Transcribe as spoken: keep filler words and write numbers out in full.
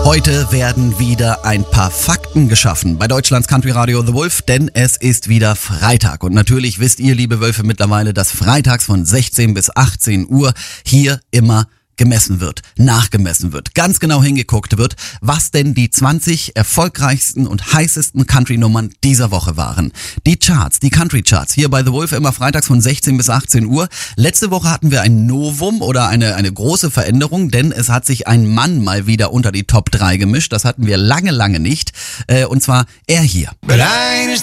Heute werden wieder ein paar Fakten geschaffen bei Deutschlands Country Radio The Wolf, denn es ist wieder Freitag. Und natürlich wisst ihr, liebe Wölfe, mittlerweile, dass freitags von sechzehn bis achtzehn Uhr hier immer gemessen wird, nachgemessen wird, ganz genau hingeguckt wird, was denn die zwanzig erfolgreichsten und heißesten Country-Nummern dieser Woche waren. Die Charts, die Country-Charts, hier bei The Wolf immer freitags von sechzehn bis achtzehn Uhr. Letzte Woche hatten wir ein Novum oder eine eine große Veränderung, denn es hat sich ein Mann mal wieder unter die Top drei gemischt. Das hatten wir lange, lange nicht. Äh, und zwar er hier.